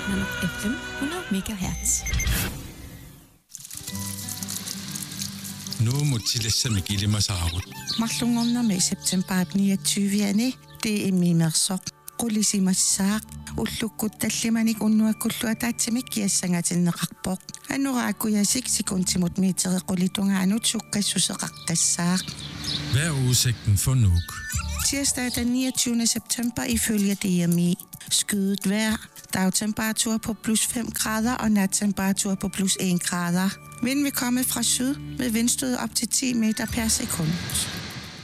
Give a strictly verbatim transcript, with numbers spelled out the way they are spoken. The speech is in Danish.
Nanook F M hundrede megahertz. Nu må tillægge gilde mig saarut. Mallungorna med september niogtyvende. Det er mimersok. Qulisimassaaq ullukkut tallimanik unnuakkulluat taatsimikkiassangatinneqarpoq anuraakuyasik sikuntimut miiteriqullitungaanut sukkassuseqartassaaq. Hvad er udsigten for Nuuk? Tirsdag den niogtyvende september ifølge D M I. Skyet vejr, dagtemperatur på plus fem grader og nattemperatur på plus en grader. Vind vil komme fra syd med vindstød op til ti meter per sekund.